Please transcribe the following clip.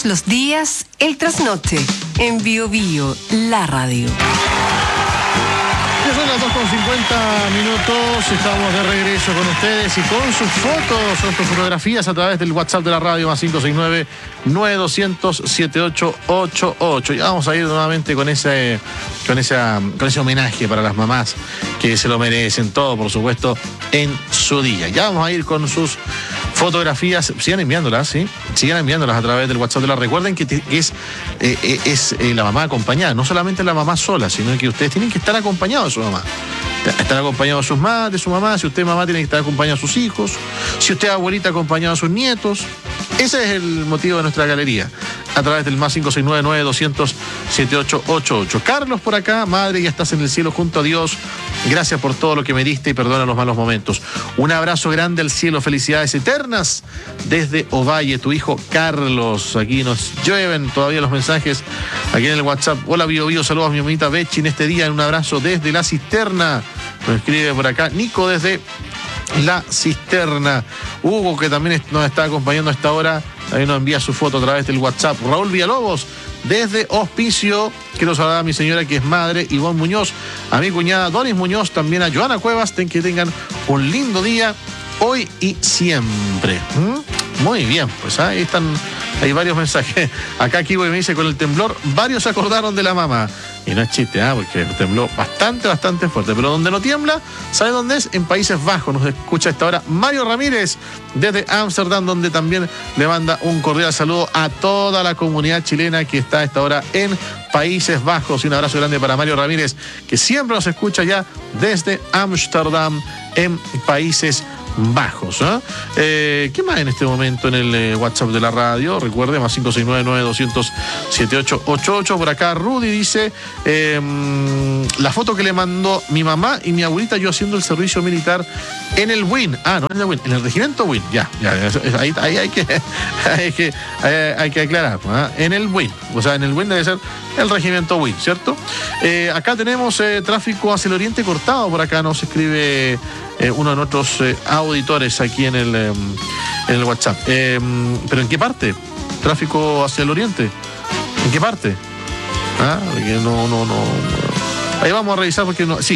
los días, el trasnoche, en Bio Bio, la radio. Ya son las 2:50 minutos, estamos de regreso con ustedes y con sus fotos, con sus fotografías a través del WhatsApp de la radio, más 569-9200-7888. Ya vamos a ir nuevamente con ese homenaje para las mamás que se lo merecen todo, por supuesto, en su día. Ya vamos a ir con sus fotografías, sigan enviándolas, ¿sí? Sigan enviándolas a través del WhatsApp de la. Recuerden que es la mamá acompañada, no solamente la mamá sola, sino que ustedes tienen que estar acompañados de su mamá. Estar acompañados de su mamá. Si usted mamá tiene que estar acompañado de sus hijos. Si usted abuelita acompañado de sus nietos. Ese es el motivo de nuestra galería. A través del más 569-9200-7888. Carlos por acá, madre, ya estás en el cielo junto a Dios. Gracias por todo lo que me diste y perdona los malos momentos. Un abrazo grande al cielo, felicidades eternas desde Ovalle, tu hijo Carlos. Aquí nos llueven todavía los mensajes aquí en el WhatsApp. Hola Bio Bio, saludos a mi mamita Bechi en este día. Un abrazo desde La Cisterna. Nos escribe por acá Nico desde La Cisterna. Hugo, que también nos está acompañando a esta hora, también nos envía su foto a través del WhatsApp. Raúl Villalobos desde Hospicio. Quiero saludar a mi señora que es madre, Ivonne Muñoz, a mi cuñada Doris Muñoz, también a Joana Cuevas. Que tengan un lindo día hoy y siempre. Muy bien, pues ahí están, hay varios mensajes. Acá Kibo me dice, con el temblor varios se acordaron de la mamá. Y no es chiste, porque tembló bastante fuerte. Pero donde no tiembla, ¿sabe dónde es? En Países Bajos. Nos escucha a esta hora Mario Ramírez desde Ámsterdam, donde también le manda un cordial saludo a toda la comunidad chilena que está a esta hora en Países Bajos. Y un abrazo grande para Mario Ramírez, que siempre nos escucha ya desde Ámsterdam, en Países Bajos. ¿Qué más en este momento en el WhatsApp de la radio? Recuerde, más 569-9200-7888. Por acá Rudy dice, la foto que le mandó mi mamá y mi abuelita, yo haciendo el servicio militar en el WIN. No en el WIN, en el regimiento WIN. Ya, ahí hay que aclarar. En el WIN, o sea, en el WIN debe ser el regimiento WIN, ¿cierto? Acá tenemos tráfico hacia el oriente cortado. Por acá nos escribe uno de nuestros auditores aquí en el WhatsApp. ¿Pero en qué parte? ¿Tráfico hacia el oriente? ¿En qué parte? Porque no. Ahí vamos a revisar porque no. Sí.